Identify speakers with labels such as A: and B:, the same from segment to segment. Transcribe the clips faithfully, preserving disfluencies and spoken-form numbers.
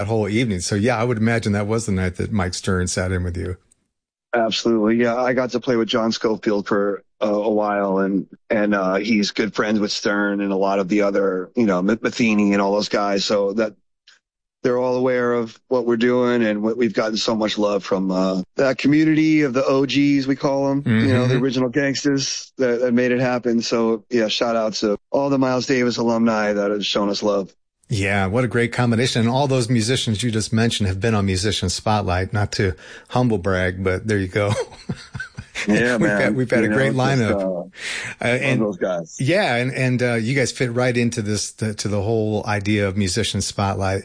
A: that whole evening. So yeah, I would imagine that was the night that Mike Stern sat in with you.
B: Absolutely. Yeah. I got to play with John Scofield for uh, a while, and, and, uh, he's good friends with Stern and a lot of the other, you know, Matheny and all those guys. So that they're all aware of what we're doing, and what we've gotten so much love from, uh, that community of the O Gs, we call them, mm-hmm. you know, the original gangsters that, that made it happen. So yeah, shout out to all the Miles Davis alumni that have shown us love.
A: Yeah, what a great combination. And all those musicians you just mentioned have been on Musician Spotlight, not to humble brag, but there you go.
B: Yeah,
A: we've
B: man.
A: Had, we've had
B: you
A: a great
B: know,
A: lineup.
B: Just, uh,
A: uh, and
B: those guys.
A: Yeah, and, and uh, you guys fit right into this, the, to the whole idea of Musician Spotlight.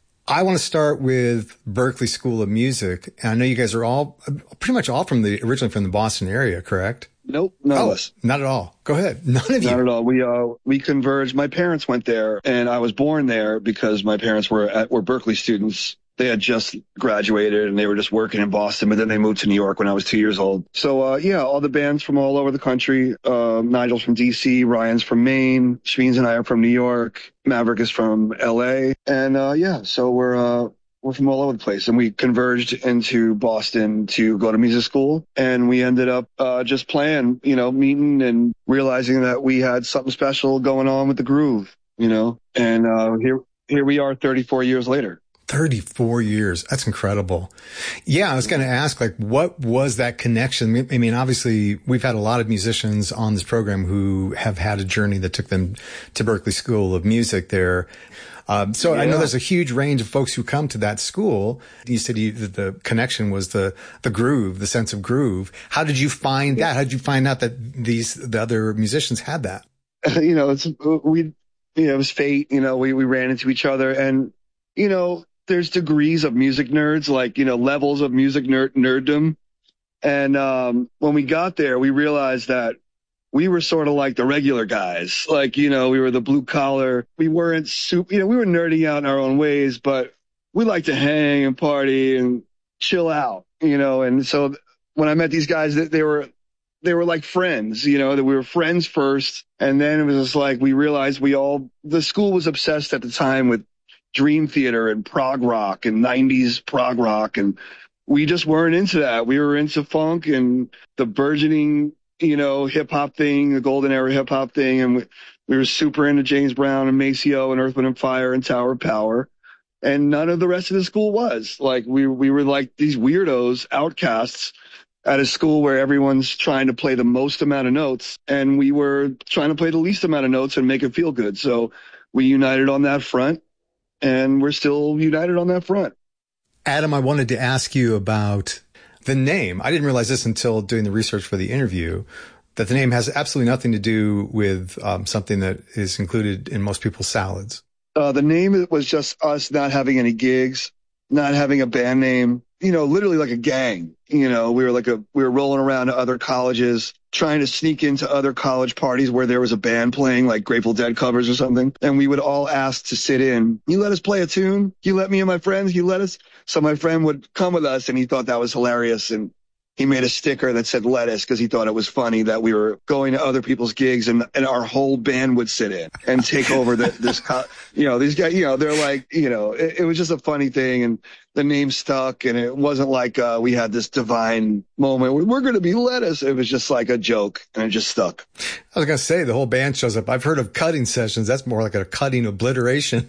A: I want to start with Berklee School of Music. And I know you guys are all, pretty much all from the, originally from the Boston area, correct?
B: Nope, none
A: oh,
B: of us.
A: Not at all. Go ahead. None of you.
B: Not at all. We uh we converged. My parents went there, and I was born there because my parents were at, were Berklee students. They had just graduated, and they were just working in Boston, but then they moved to New York when I was two years old. So uh yeah, all the bands from all over the country. Uh, Nigel's from D C, Ryan's from Maine, Shmeens and I are from New York, Maverick is from L A, and uh yeah, so we're uh We're from all over the place, and we converged into Boston to go to music school. And we ended up uh, just playing, you know, meeting and realizing that we had something special going on with the groove, you know. And uh, here, here we are, thirty-four years later.
A: thirty-four years. That's incredible. Yeah, I was going to ask, like, what was that connection? I mean, obviously, we've had a lot of musicians on this program who have had a journey that took them to Berklee School of Music there. Um, so yeah. I know there's a huge range of folks who come to that school. You said you, the, the connection was the, the groove, the sense of groove. How did you find that? How did you find out that these, the other musicians had that?
B: You know, it's, we, you know, it was fate. You know, we, we ran into each other, and, you know, there's degrees of music nerds, like, you know, levels of music nerd, nerddom. And, um, when we got there, we realized that we were sort of like the regular guys. Like, you know, we were the blue collar. We weren't super, you know, we were nerding out in our own ways, but we like to hang and party and chill out, you know. And so when I met these guys, they were, they were like friends, you know, that we were friends first. And then it was just like, we realized we all, the school was obsessed at the time with Dream Theater and prog rock and nineties prog rock. And we just weren't into that. We were into funk and the burgeoning, you know, hip hop thing, the golden era hip hop thing. And we, we were super into James Brown and Maceo and Earth, Wind and Fire and Tower of Power. And none of the rest of the school was. Like, we, we were like these weirdos, outcasts at a school where everyone's trying to play the most amount of notes. And we were trying to play the least amount of notes and make it feel good. So we united on that front, and we're still united on that front.
A: Adam, I wanted to ask you about the name. I didn't realize this until doing the research for the interview, that the name has absolutely nothing to do with um, something that is included in most people's salads.
B: Uh, the name was just us not having any gigs, not having a band name, you know, literally like a gang. You know, we were like a, we were rolling around to other colleges, trying to sneak into other college parties where there was a band playing like Grateful Dead covers or something. And we would all ask to sit in. You let us play a tune? You let me and my friends? You let us? So my friend would come with us, and he thought that was hilarious. And he made a sticker that said lettuce because he thought it was funny that we were going to other people's gigs, and, and our whole band would sit in and take over the, this, co- you know, these guys, you know, they're like, you know, it, it was just a funny thing. And the name stuck, and it wasn't like, uh, we had this divine moment. We're going to be lettuce. It was just like a joke, and it just stuck.
A: I was going to say, the whole band shows up. I've heard of cutting sessions. That's more like a cutting obliteration.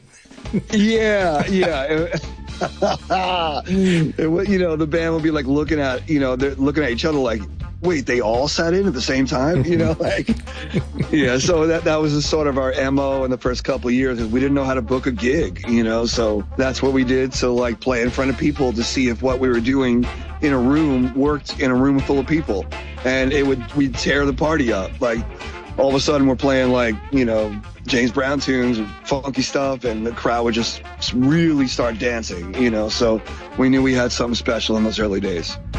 B: Yeah, yeah. It, you know, the band would be like looking at, you know, they're looking at each other like, wait, they all sat in at the same time, you know, like, yeah. So that, that was sort of our M O in the first couple of years, is we didn't know how to book a gig, you know, so that's what we did. So like play in front of people to see if what we were doing in a room worked in a room full of people, and it would, we'd tear the party up. Like all of a sudden we're playing like, you know, James Brown tunes and funky stuff, and the crowd would just really start dancing, you know, so we knew we had something special in those early days.